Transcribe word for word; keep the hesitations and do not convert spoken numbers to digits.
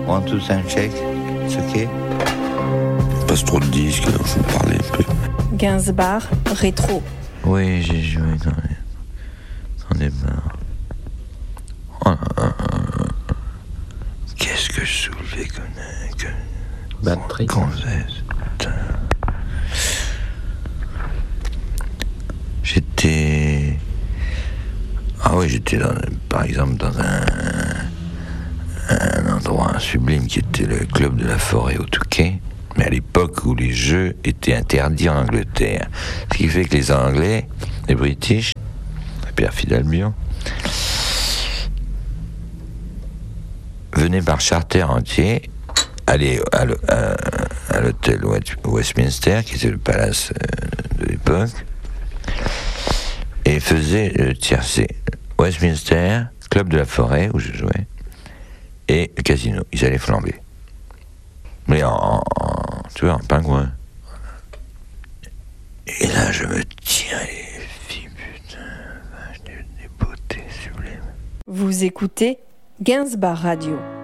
One, two, sound check. It's okay. Il passe trop de disques, alors je vais parler un peu. Gainsbar, rétro. Oui, j'ai joué dans les, dans des bars. Oh là là là là. Qu'est-ce que je soulevais comme... comme... Batterie. Gonzesse, putain. J'étais... Ah oui, j'étais dans, par exemple dans un, un endroit sublime qui était le club de la Forêt au Touquet, mais à l'époque où les jeux étaient interdits en Angleterre. Ce qui fait que les Anglais, les British, la perfide Albion, venaient par charter entier aller à, à, à l'hôtel Westminster, qui était le palace de l'époque, et faisaient le tiercé. Westminster, club de la Forêt où je jouais, et le casino. Ils allaient flamber. Mais en, en tu vois, en pingouin. Et là, je me tirais les filles, putain, des, des beautés sublimes. Vous écoutez Gainsbar Radio.